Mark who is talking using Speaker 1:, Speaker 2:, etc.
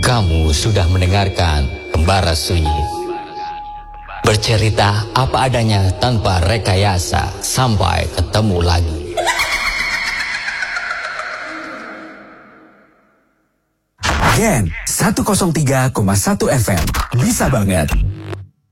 Speaker 1: Kamu sudah mendengarkan Kembara Sunyi. Bercerita apa adanya tanpa rekayasa. Sampai ketemu lagi.
Speaker 2: Gen 103,1 FM. Bisa banget.